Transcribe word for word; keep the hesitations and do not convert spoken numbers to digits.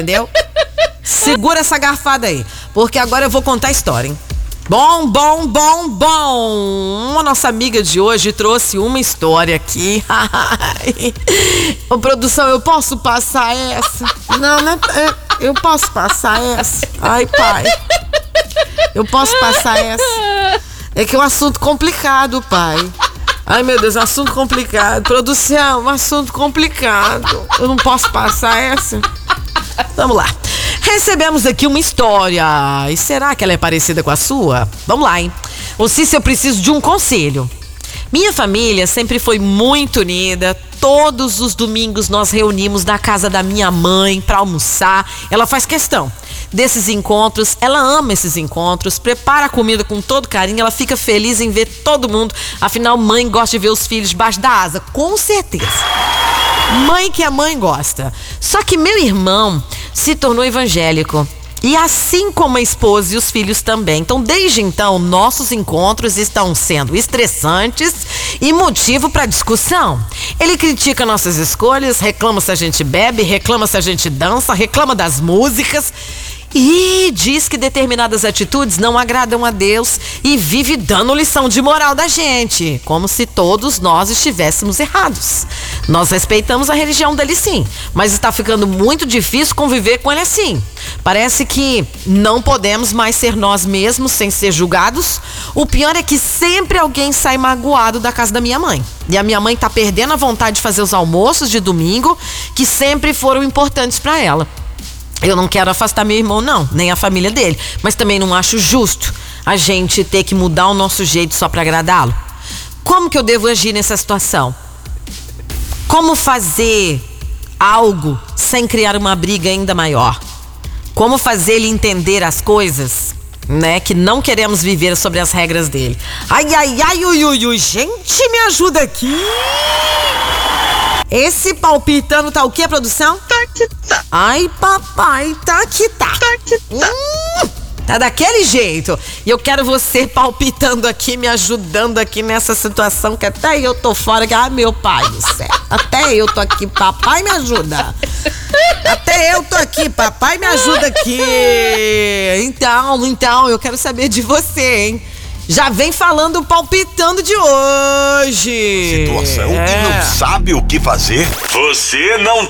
entendeu? Segura essa garfada aí, porque agora eu vou contar a história, hein? Bom, bom, bom, bom. A nossa amiga de hoje trouxe uma história aqui. Ô, produção, eu posso passar essa? Não, né? Eu posso passar essa? Ai, pai. Eu posso passar essa? É que é um assunto complicado, pai. Ai, meu Deus, um assunto complicado. Produção, um assunto complicado. Eu não posso passar essa? Vamos lá. Recebemos aqui uma história. E será que ela é parecida com a sua? Vamos lá, hein? Ô, Cícero, eu preciso de um conselho. Minha família sempre foi muito unida. Todos os domingos nós reunimos na casa da minha mãe para almoçar. Ela faz questão desses encontros. Ela ama esses encontros. Prepara a comida com todo carinho. Ela fica feliz em ver todo mundo. Afinal, mãe gosta de ver os filhos debaixo da asa. Com certeza. Mãe que a mãe gosta. Só que meu irmão se tornou evangélico. E assim como a esposa e os filhos também. Então, desde então, nossos encontros estão sendo estressantes e motivo para discussão. Ele critica nossas escolhas, reclama se a gente bebe, reclama se a gente dança, reclama das músicas e diz que determinadas atitudes não agradam a Deus e vive dando lição de moral da gente, como se todos nós estivéssemos errados. Nós respeitamos a religião dele, sim, mas está ficando muito difícil conviver com ele assim. Parece que não podemos mais ser nós mesmos sem ser julgados. O pior é que sempre alguém sai magoado da casa da minha mãe. E a minha mãe tá perdendo a vontade de fazer os almoços de domingo, que sempre foram importantes para ela. Eu não quero afastar meu irmão, não, nem a família dele. Mas também não acho justo a gente ter que mudar o nosso jeito só para agradá-lo. Como que eu devo agir nessa situação? Como fazer algo sem criar uma briga ainda maior? Como fazer ele entender as coisas, né? Que não queremos viver sobre as regras dele. Ai, ai, ai, ui, ui, ui. Gente, me ajuda aqui. Esse palpitando tá o quê, produção? Tá que tá. Ai, papai, tá que tá. Tá que tá. Hum, tá daquele jeito. E eu quero você palpitando aqui, me ajudando aqui nessa situação que até eu tô fora. Ai, meu pai do céu. Até eu tô aqui, papai, me ajuda. Até eu tô aqui, papai, me ajuda aqui. Então, então, eu quero saber de você, hein? Já vem falando o palpitando de hoje. Situação é. que não sabe o que fazer? Você não